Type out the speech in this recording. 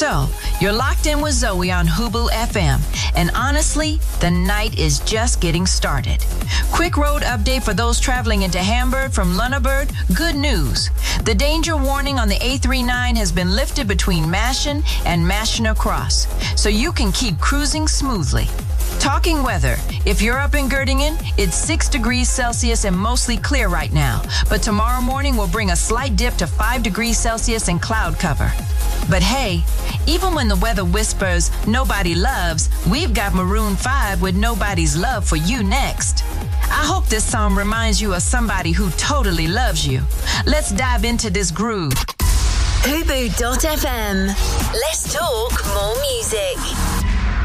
So, you're locked in with Zoe on Hubu FM, and honestly, the night is just getting started. Quick road update for those traveling into Hamburg from Lunenburg. Good news. The danger warning on the A39 has been lifted between Maschen and Maschener Cross, so you can keep cruising smoothly. Talking weather. If you're up in Göttingen, it's 6 degrees Celsius and mostly clear right now, but tomorrow morning will bring a slight dip to 5 degrees Celsius and cloud cover. But hey, even when the weather whispers nobody loves, we've got Maroon 5 with Nobody's Love for You next. I hope this song reminds you of somebody who totally loves you. Let's dive into this groove. Hubu.fm. Let's talk more music.